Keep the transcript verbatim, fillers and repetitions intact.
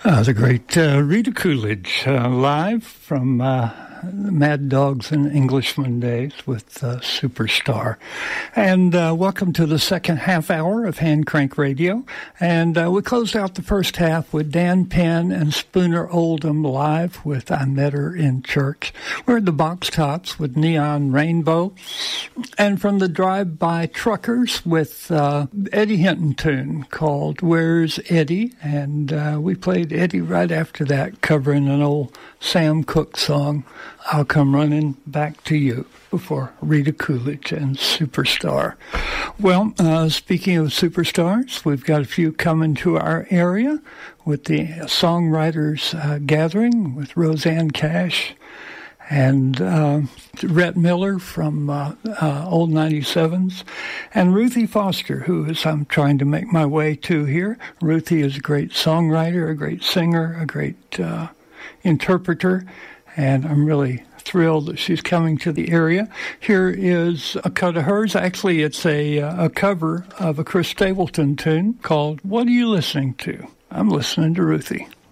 Uh, the great uh, Rita Coolidge, uh, live from uh, Mad Dogs and Englishmen days with uh, Superstar. And uh, welcome to the second half hour of Hand Crank Radio. And uh, we closed out the first half with Dan Penn and Spooner Oldham live with I Met Her in Church. We're at the Box Tops with Neon Rainbow. And from the Drive-By Truckers with uh, Eddie Hinton tune called Where's Eddie? And uh, we played Eddie right after that, covering an old Sam Cooke song, I'll Come Running Back to You, before Rita Coolidge and Superstar. Well, uh, speaking of superstars, we've got a few coming to our area with the Songwriters uh, Gathering with Rosanne Cash and uh, Rhett Miller from uh, uh, Old ninety-sevens, and Ruthie Foster, who is I'm trying to make my way to here. Ruthie is a great songwriter, a great singer, a great uh, interpreter, and I'm really thrilled that she's coming to the area. Here is a cut of hers. Actually, it's a, a cover of a Chris Stapleton tune called What Are You Listening To? I'm listening to Ruthie.